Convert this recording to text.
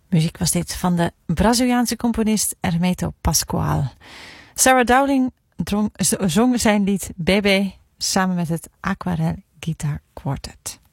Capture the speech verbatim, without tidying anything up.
Muziek was dit van de Braziliaanse componist Hermeto Pascoal. Sarah Dowling drong, zong zijn lied Bébé samen met het Aquarelle Guitar Quartet.